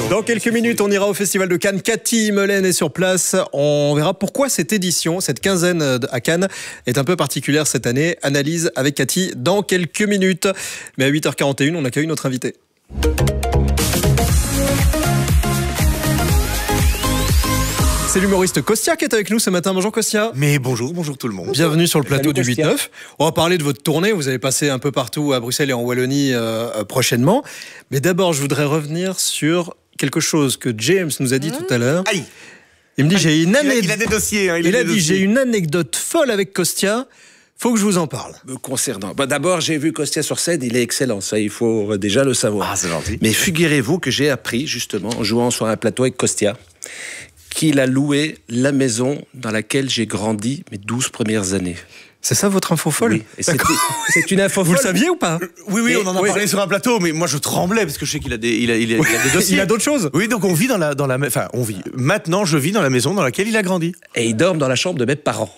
Dans quelques minutes, on ira au Festival de Cannes. Cathy Melaine est sur place. On verra pourquoi cette édition, cette quinzaine à Cannes, est un peu particulière cette année. Analyse avec Cathy dans quelques minutes. Mais à 8h41, on accueille notre invité. C'est l'humoriste Kostia qui est avec nous ce matin. Bonjour Kostia. Mais bonjour tout le monde. Bienvenue sur le plateau du 8-9. On va parler de votre tournée. Vous allez passer un peu partout à Bruxelles et en Wallonie prochainement. Mais d'abord, je voudrais revenir sur quelque chose que James nous a dit tout à l'heure. Aïe. Il me dit, j'ai une anecdote. Il a des dossiers. Il a dit, j'ai une anecdote folle avec Kostia. Faut que je vous en parle. Me concernant. D'abord, j'ai vu Kostia sur scène, il est excellent, ça, il faut déjà le savoir. Ah, c'est gentil. Mais figurez-vous que j'ai appris, justement, en jouant sur un plateau avec Kostia, qu'il a loué la maison dans laquelle j'ai grandi mes 12 premières années. C'est ça votre info folle? Oui. Et c'est une info Vous folle. le saviez ou pas? Oui, on en a parlé sur un plateau, mais moi je tremblais parce que je sais qu'il a des dossiers. Il a d'autres choses. Oui, donc on vit on vit. Maintenant, je vis dans la maison dans laquelle il a grandi. Et il dort dans la chambre de mes parents.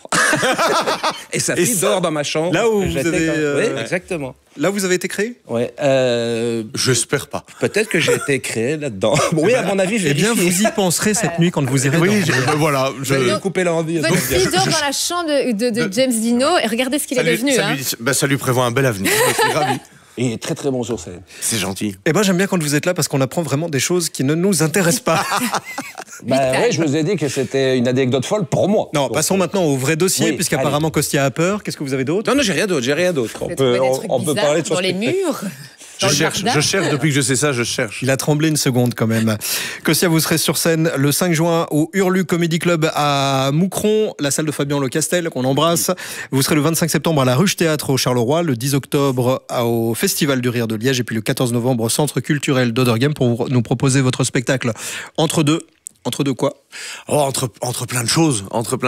Et sa fille dort dans ma chambre. Là où vous avez... Oui, exactement. Là, vous avez été créé? Ouais. J'espère pas. Peut-être que j'ai été créé là-dedans. Oui, à mon avis, je vais Eh bien, vous y penserez cette nuit quand vous irez Oui, dormir. voilà. Je vais couper l'envie. Votre fille dort dans la chambre de James Dino et regardez ce qu'il est devenu. Ça lui prévoit un bel avenir. Je suis ravi. Il est très très bon sur scène. C'est gentil. Eh ben, j'aime bien quand vous êtes là parce qu'on apprend vraiment des choses qui ne nous intéressent pas. Oui, je vous ai dit que c'était une anecdote folle pour moi. Non, passons maintenant au vrai dossier, Oui, puisqu'apparemment Kostia a peur. Qu'est-ce que vous avez d'autre? Non, j'ai rien d'autre. On peut parler de dans les murs. Je cherche depuis que je sais ça, je cherche. Il a tremblé une seconde quand même. Kostia, vous serez sur scène le 5 juin au Hurlu Comedy Club à Moucron, la salle de Fabien Lecastel qu'on embrasse. Vous serez le 25 septembre à la Ruche Théâtre au Charleroi, le 10 octobre au Festival du Rire de Liège et puis le 14 novembre au Centre culturel d'Oderghem pour nous proposer votre spectacle Entre deux. Entre deux quoi? Entre plein de choses,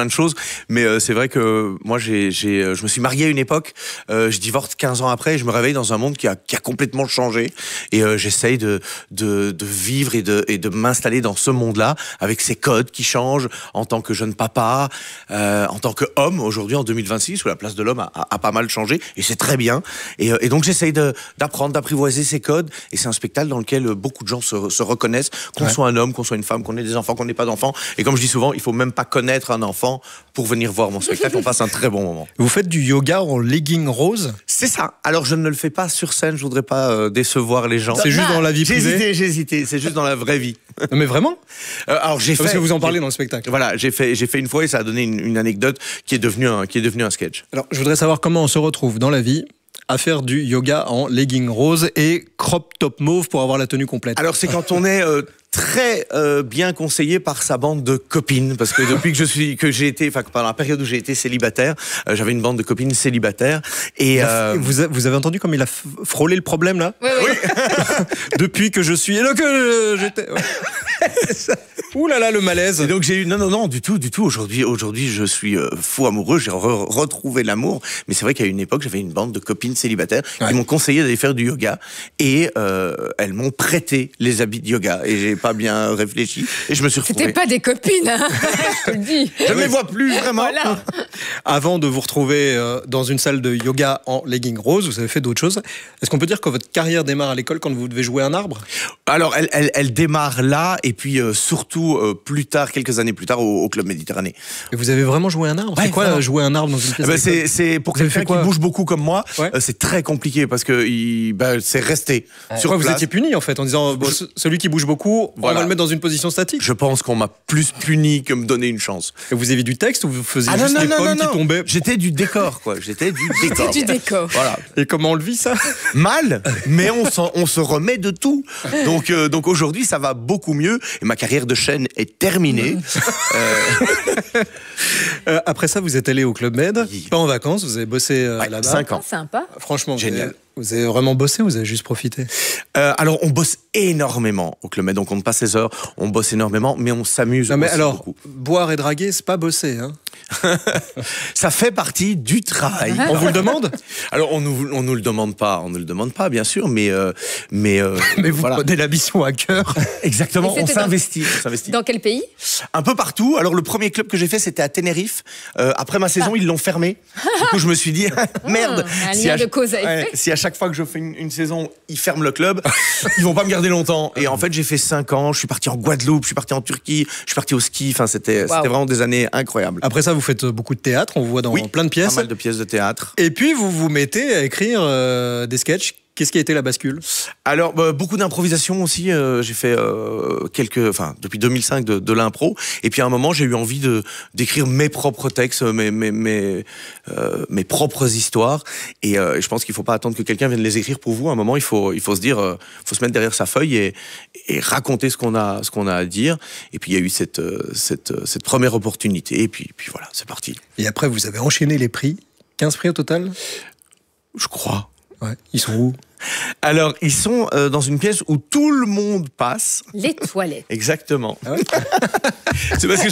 mais c'est vrai que moi je me suis marié à une époque, je divorce 15 ans après et je me réveille dans un monde qui a complètement changé et j'essaye de vivre et de m'installer dans ce monde-là avec ces codes qui changent en tant que jeune papa, en tant qu'homme aujourd'hui en 2026 où la place de l'homme a pas mal changé et c'est très bien et donc j'essaye d'apprendre, d'apprivoiser ces codes et c'est un spectacle dans lequel beaucoup de gens se reconnaissent, qu'on soit un homme, qu'on soit une femme, qu'on ait des enfants, qu'on n'ait pas d'enfants. Et comme je dis souvent, il faut même pas connaître un enfant pour venir voir mon spectacle. On passe un très bon moment. Vous faites du yoga en legging rose? C'est ça. Alors je ne le fais pas sur scène. Je voudrais pas décevoir les gens. C'est juste dans la vie privée? J'ai hésité. C'est juste dans la vraie vie. Non mais vraiment? Alors j'ai fait. Parce que vous en parlez dans le spectacle. Voilà, j'ai fait une fois et ça a donné une anecdote qui est devenue un sketch. Alors je voudrais savoir comment on se retrouve dans la vie à faire du yoga en legging rose et crop top mauve pour avoir la tenue complète. Alors c'est quand on est très bien conseillé par sa bande de copines parce que depuis que j'ai été, pendant la période où j'ai été célibataire, j'avais une bande de copines célibataires et vous avez entendu comme il a frôlé le problème là? Oui. Depuis que je suis là que j'étais. Ouais. Ouh là là, le malaise. Et donc j'ai eu non du tout. Aujourd'hui je suis fou amoureux, j'ai retrouvé l'amour, mais c'est vrai qu'à une époque j'avais une bande de copines célibataires qui m'ont conseillé d'aller faire du yoga et elles m'ont prêté les habits de yoga et j'ai pas bien réfléchi et je me suis retrouvé. C'était pas des copines, hein. Je te le dis. Je ne les vois plus vraiment. Voilà. Avant de vous retrouver dans une salle de yoga en legging rose, vous avez fait d'autres choses. Est-ce qu'on peut dire que votre carrière démarre à l'école quand vous devez jouer un arbre? Alors elle démarre là et puis surtout plus tard, quelques années plus tard au Club Méditerranée. Et vous avez vraiment joué un arbre? C'est quoi vraiment. jouer un arbre dans une pièce? C'est pour quelqu'un qui bouge beaucoup comme moi, c'est très compliqué parce que c'est resté sur quoi place. Vous étiez puni en fait en disant celui qui bouge beaucoup, on va le mettre dans une position statique. Je pense qu'on m'a plus puni que me donner une chance. Et vous aviez du texte ou vous faisiez juste des pommes qui tombaient? J'étais du décor quoi. J'étais du décor. Voilà. Et comment on le vit ça? Mal, mais on se remet de tout. Donc aujourd'hui ça va beaucoup mieux et ma carrière de chaîne est terminée. Après ça, vous êtes allé au Club Med, pas en vacances, vous avez bossé là-bas. 5 ans. Sympa. Franchement, génial. Vous avez vraiment bossé ou vous avez juste profité? Alors, on bosse énormément au Club Med. On compte pas 16 heures, on bosse énormément, mais on s'amuse. Non, mais aussi alors, beaucoup. boire et draguer, c'est pas bosser, hein? Ça fait partie du travail. On vous le demande? Alors on nous le demande pas, bien sûr, mais vous prenez la mission à cœur. Exactement, on s'investit. Dans quel pays? Un peu partout. Alors le premier club que j'ai fait, c'était à Tenerife. Après ma saison, ils l'ont fermé. Du coup, je me suis dit merde. Un lien de cause à effet. Si à chaque fois que je fais une saison, ils ferment le club, ils vont pas me garder longtemps. Et en fait, j'ai fait 5 ans. Je suis parti en Guadeloupe, je suis parti en Turquie, je suis parti au ski. Enfin, c'était vraiment des années incroyables. Après ça, vous faites beaucoup de théâtre, on vous voit dans plein de pièces. Pas mal de pièces de théâtre. Et puis vous vous mettez à écrire des sketchs. Qu'est-ce qui a été la bascule? Alors, beaucoup d'improvisation aussi. J'ai fait depuis 2005 de l'impro. Et puis à un moment, j'ai eu envie d'écrire mes propres textes, mes propres histoires. Et je pense qu'il faut pas attendre que quelqu'un vienne les écrire pour vous. À un moment, il faut se dire, faut se mettre derrière sa feuille et raconter ce qu'on a à dire. Et puis il y a eu cette première opportunité. Et puis voilà, c'est parti. Et après, vous avez enchaîné les prix. 15 prix au total? Je crois. Ouais. Ils sont où? Alors, ils sont dans une pièce où tout le monde passe. Les toilettes. Exactement. Ah ouais. C'est parce que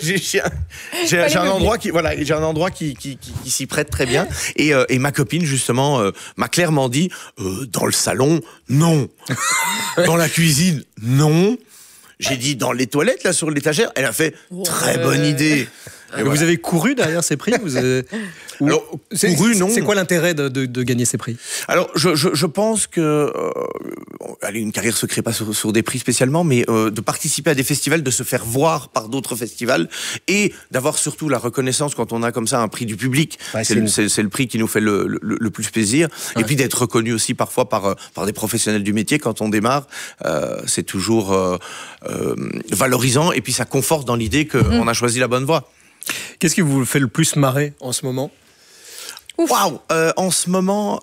j'ai un endroit qui s'y prête très bien. Et ma copine, justement, m'a clairement dit dans le salon, non. Dans la cuisine, non. J'ai dit dans les toilettes, là, sur l'étagère. Elle a fait très bonne idée. Et vous avez couru derrière ces prix? Alors, couru, non. C'est quoi l'intérêt de gagner ces prix? Alors, je pense que une carrière se crée pas sur des prix spécialement, mais de participer à des festivals, de se faire voir par d'autres festivals et d'avoir surtout la reconnaissance quand on a comme ça un prix du public. Ouais, c'est le prix qui nous fait le plus plaisir. Ouais. Et puis d'être reconnu aussi parfois par des professionnels du métier quand on démarre, c'est toujours valorisant et puis ça conforte dans l'idée qu'on a choisi la bonne voie. Qu'est-ce qui vous fait le plus marrer en ce moment? Waouh, en ce moment,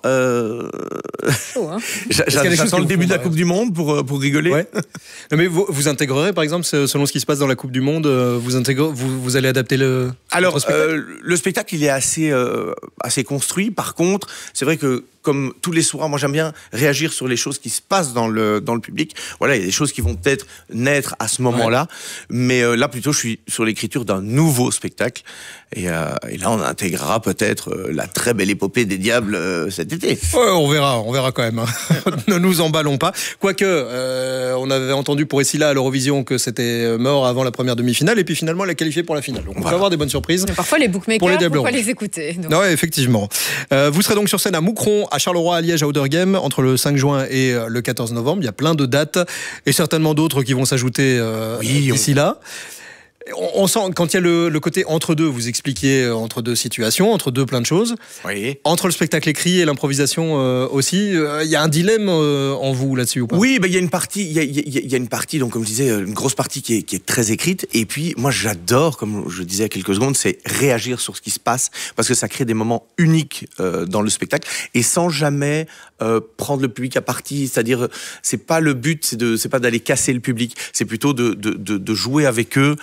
j'attends le début de la Coupe du Monde pour rigoler. Ouais. Non, mais vous intégrerez, par exemple, selon ce qui se passe dans la Coupe du Monde, vous allez adapter le. Alors, le spectacle, il est assez construit. Par contre, c'est vrai que comme tous les soirs, moi j'aime bien réagir sur les choses qui se passent dans le public. Voilà, il y a des choses qui vont peut-être naître à ce moment-là, mais là plutôt je suis sur l'écriture d'un nouveau spectacle. Et là on intégrera peut-être la très belle épopée des diables cet été. Ouais, on verra quand même. Hein. Ne nous emballons pas. Quoique, on avait entendu pour Essila à l'Eurovision que c'était mort avant la première demi-finale, et puis finalement elle est qualifiée pour la finale. Donc on peut avoir des bonnes surprises. Mais parfois les bookmakers, pourquoi les écouter donc. Ouais, effectivement. Vous serez donc sur scène à Moucron, à Charleroi, à Liège, à Ouderghem, entre le 5 juin et le 14 novembre. Il y a plein de dates et certainement d'autres qui vont s'ajouter d'ici là. On sent, quand il y a le côté entre deux, vous expliquiez entre deux situations, entre deux plein de choses. Oui. Entre le spectacle écrit et l'improvisation aussi, il y a un dilemme en vous là-dessus ou pas? Oui, il y a une partie, il y a une partie, donc comme je disais, une grosse partie qui est très écrite. Et puis moi j'adore, comme je disais il y a quelques secondes, c'est réagir sur ce qui se passe parce que ça crée des moments uniques dans le spectacle et sans jamais prendre le public à partie. C'est-à-dire, c'est pas le but, c'est pas d'aller casser le public, c'est plutôt de jouer avec eux.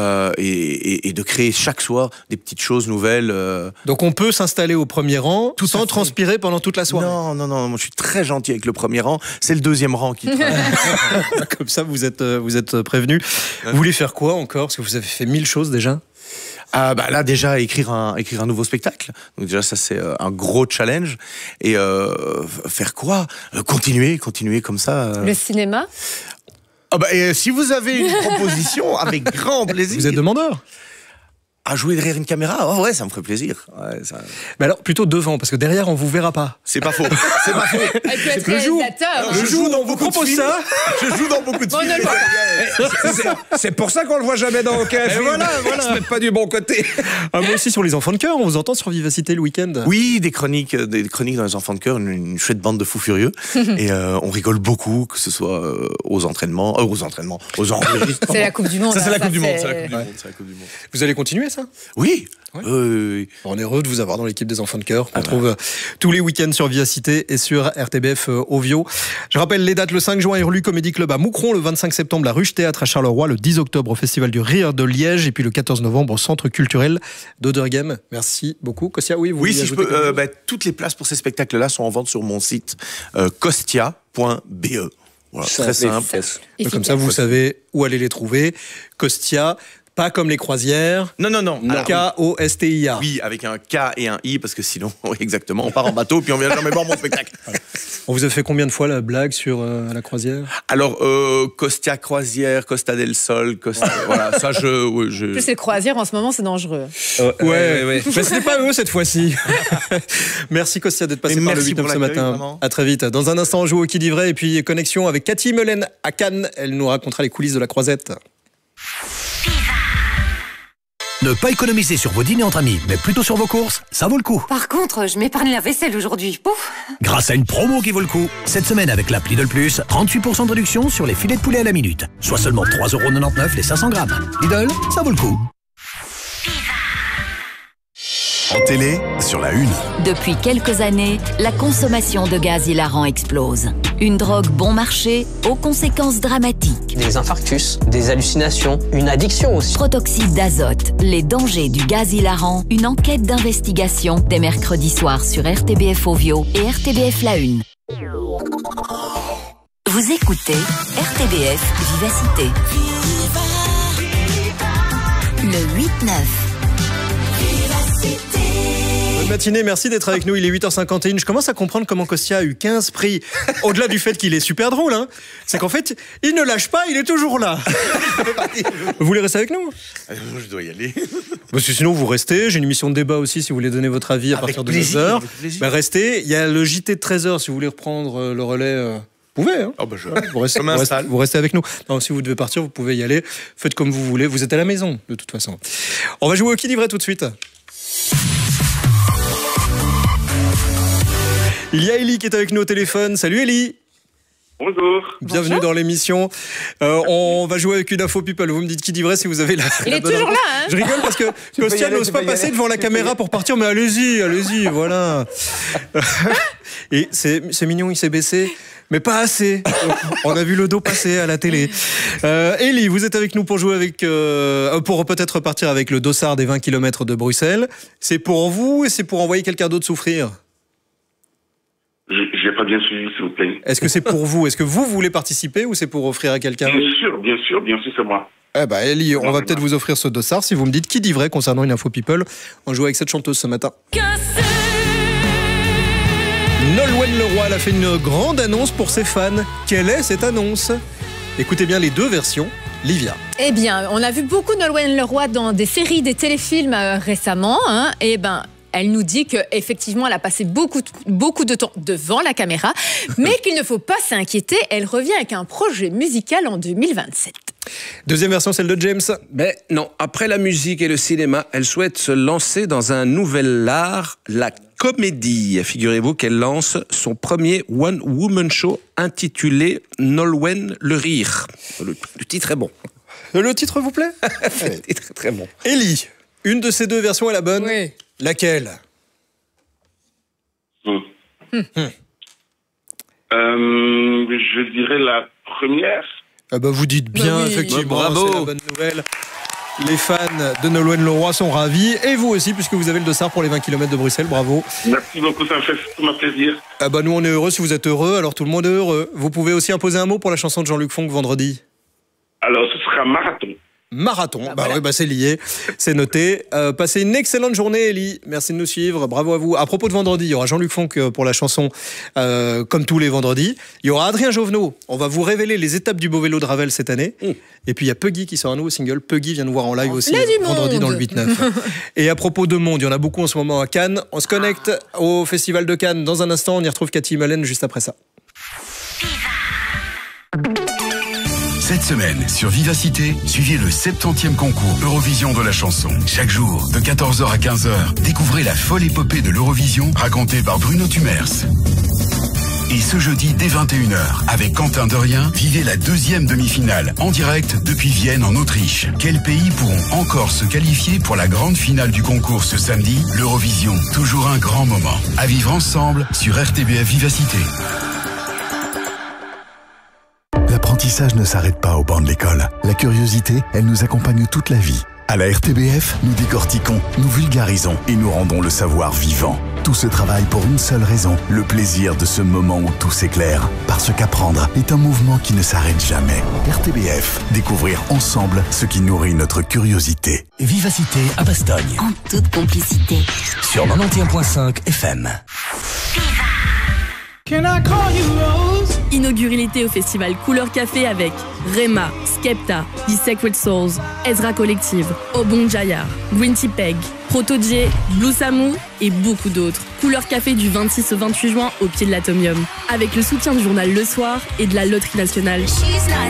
Et de créer chaque soir des petites choses nouvelles. Donc on peut s'installer au premier rang tout sans transpirer pendant toute la soirée. Non, moi je suis très gentil avec le premier rang. C'est le deuxième rang qui travaille. Comme ça, vous êtes prévenus. Vous voulez faire quoi encore? Parce que vous avez fait 1000 choses déjà. Là déjà écrire un nouveau spectacle. Donc déjà ça c'est un gros challenge et faire quoi? Continuer comme ça. Le cinéma. Si vous avez une proposition, avec grand plaisir. Vous êtes demandeur? À jouer derrière une caméra, ouais, ça me ferait plaisir. Ouais, ça... Mais alors, plutôt devant, parce que derrière, on vous verra pas. C'est pas faux. C'est pas faux. Je joue dans beaucoup de films. Je joue dans beaucoup de films. C'est pour ça qu'on le voit jamais dans aucun film. Voilà. Se mettre pas du bon côté. Moi aussi, sur les enfants de cœur, on vous entend sur Vivacité le week-end. Oui, des chroniques dans les enfants de cœur, une chouette bande de fous furieux. Et on rigole beaucoup, que ce soit aux entraînements, aux enregistrements. C'est la Coupe du Monde. Ça, c'est la Coupe du Monde. Vous allez continuer ça? Oui. Ouais. On est heureux de vous avoir dans l'équipe des enfants de cœur. On trouve tous les week-ends sur Vivacité et sur RTBF Ovio. Je rappelle les dates: le 5 juin, Hurlu Comedy Club à Moucron, le 25 septembre, la Ruche Théâtre à Charleroi, le 10 octobre au Festival du Rire de Liège et puis le 14 novembre au Centre Culturel d'Ouderghem. Merci beaucoup. Kostia, oui, si je peux. Toutes les places pour ces spectacles-là sont en vente sur mon site kostia.be. Voilà, très simple. Comme ça, vous savez où aller les trouver. Kostia, Pas comme les croisières. Non. Alors, K-O-S-T-I-A. oui, avec un K et un I, parce que sinon, oui, exactement, on part en bateau, puis on vient jamais voir mon spectacle. On vous a fait combien de fois la blague sur la croisière? Alors, Costia Croisière, Costa del Sol, voilà, ça, En plus, les croisières, en ce moment, c'est dangereux. Ouais. Mais ce n'est pas eux cette fois-ci. Merci Costia d'être passé par le 8 ce matin. Vraiment. À très vite. Dans un instant, on joue au qui dit vrai et puis connexion avec Cathy Melen à Cannes. Elle nous racontera les coulisses de la croisette. Ne pas économiser sur vos dîners entre amis, mais plutôt sur vos courses, ça vaut le coup. Par contre, je m'épargne la vaisselle aujourd'hui. Pouf. Grâce à une promo qui vaut le coup. Cette semaine avec l'app Lidl Plus, 38% de réduction sur les filets de poulet à la minute. Soit seulement 3,99€ les 500 grammes. Lidl, ça vaut le coup. En télé, sur la une. Depuis quelques années, la consommation de gaz hilarant explose. Une drogue bon marché aux conséquences dramatiques. Des infarctus, des hallucinations, une addiction aussi. Protoxyde d'azote, les dangers du gaz hilarant, une enquête d'investigation dès mercredi soir sur RTBF Ovio et RTBF La Une. Vous écoutez RTBF Vivacité. Le 8-9. Bonne matinée, merci d'être avec nous. Il est 8h51. Je commence à comprendre comment Costia a eu 15 prix. Au-delà du fait qu'il est super drôle, hein. C'est qu'en fait, il ne lâche pas, il est toujours là. Vous voulez rester avec nous? Je dois y aller. Parce que sinon, vous restez. J'ai une émission de débat aussi, si vous voulez donner votre avis à partir de 9h. Bah, restez. Il y a le JT de 13h, si vous voulez reprendre le relais. Vous pouvez, hein. Vous restez avec nous. Non, si vous devez partir, vous pouvez y aller. Faites comme vous voulez. Vous êtes à la maison, de toute façon. On va jouer au qui dit vrai tout de suite. Il y a Ellie qui est avec nous au téléphone. Salut Ellie. Bonjour. Bienvenue dans l'émission. On va jouer avec une info people. Vous me dites qui dit vrai si vous avez la Il est bonne toujours réponse. là, hein. Je rigole parce que Costia n'ose pas passer devant la caméra pour partir, mais allez-y, voilà. Et c'est mignon, il s'est baissé, mais pas assez. On a vu le dos passer à la télé. Ellie, vous êtes avec nous pour jouer avec, pour peut-être partir avec le dossard des 20 km de Bruxelles. C'est pour vous et c'est pour envoyer quelqu'un d'autre souffrir? Je n'ai pas bien suivi, s'il vous plaît. Est-ce que c'est pour vous? Est-ce que vous voulez participer ou c'est pour offrir à quelqu'un? Bien sûr, c'est moi. Eh ben, Ellie, on va peut-être vous offrir ce dossard si vous me dites qui dit vrai concernant une info people. On joue avec cette chanteuse ce matin. Nolwenn Leroy, elle a fait une grande annonce pour ses fans. Quelle est cette annonce? Écoutez bien les deux versions. Livia. Eh bien, on a vu beaucoup de Nolwenn Leroy dans des séries, des téléfilms récemment. Hein. Eh ben, elle nous dit qu'effectivement, elle a passé beaucoup de temps devant la caméra, mais qu'il ne faut pas s'inquiéter. Elle revient avec un projet musical en 2027. Deuxième version, celle de James. Mais non, après la musique et le cinéma, elle souhaite se lancer dans un nouvel art, la comédie. Figurez-vous qu'elle lance son premier one-woman show intitulé Nolwenn le Rire. Le titre est bon. Le titre vous plaît? Le titre est très bon. Ellie, une de ces deux versions est la bonne. Oui. Laquelle? Je dirais la première. Ah bah vous dites bien, oui. effectivement, Bravo. c'est la bonne nouvelle. Les fans de Nolwenn Leroy sont ravis, et vous aussi, puisque vous avez le dossard pour les 20 km de Bruxelles, bravo. Merci beaucoup, ça me fait vraiment plaisir. Ah bah nous on est heureux, si vous êtes heureux, alors tout le monde est heureux. Vous pouvez aussi imposer un mot pour la chanson de Jean-Luc Fonck vendredi. Alors, ce sera marathon. Marathon, oui, c'est lié, c'est noté. Passez une excellente journée, Ellie. Merci de nous suivre, bravo à vous. À propos de vendredi, il y aura Jean-Luc Fonck pour la chanson comme tous les vendredis. Il y aura Adrien Jovenot. On va vous révéler les étapes du beau vélo de Ravel cette année. Et puis il y a Puggy qui sort un nouveau single. Puggy vient nous voir en live aussi vendredi dans le 8-9. Et à propos de monde, il y en a beaucoup en ce moment à Cannes. On se connecte au Festival de Cannes. Dans un instant, on y retrouve Cathy Malen juste après ça. Cette semaine, sur Vivacité, suivez le 70e concours Eurovision de la chanson. Chaque jour, de 14h à 15h, découvrez la folle épopée de l'Eurovision racontée par Bruno Tumers. Et ce jeudi, dès 21h, avec Quentin Dorien, vivez la deuxième demi-finale, en direct depuis Vienne, en Autriche. Quels pays pourront encore se qualifier pour la grande finale du concours ce samedi? L'Eurovision, toujours un grand moment. À vivre ensemble sur RTBF Vivacité. L'apprentissage ne s'arrête pas au banc de l'école. La curiosité, elle nous accompagne toute la vie. À la RTBF, nous décortiquons, nous vulgarisons et nous rendons le savoir vivant. Tout ce travail pour une seule raison, le plaisir de ce moment où tout s'éclaire. Parce qu'apprendre est un mouvement qui ne s'arrête jamais. RTBF, découvrir ensemble ce qui nourrit notre curiosité. Vivacité à Bastogne. En toute complicité. Sur 91.5 FM. Inaugurez l'été au festival Couleur Café avec Rema, Skepta, The Sacred Souls, Ezra Collective, Obon Jayar, Green Tea Peg, Proto-J, Blue Samu et beaucoup d'autres. Couleur Café du 26 au 28 juin au pied de l'Atomium. Avec le soutien du journal Le Soir et de la Loterie Nationale.